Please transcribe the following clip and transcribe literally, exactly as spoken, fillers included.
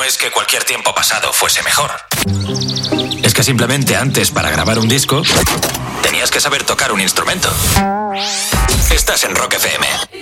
es que cualquier tiempo pasado fuese mejor. Es que simplemente antes, para grabar un disco, tenías que saber tocar un instrumento. Estás en Rock F M.